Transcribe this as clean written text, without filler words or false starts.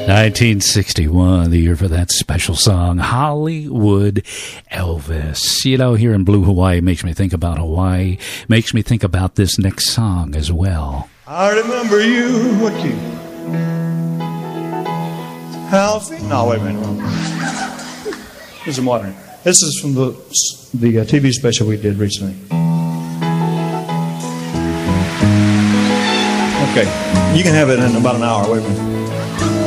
1961, the year for that special song, Hollywood Elvis. You know, here in Blue Hawaii makes me think about Hawaii, makes me think about this next song as well. I remember you, what you? Healthy? No, wait a minute. This is modern. This is from the TV special we did recently. Okay, you can have it in about an hour. Wait a minute.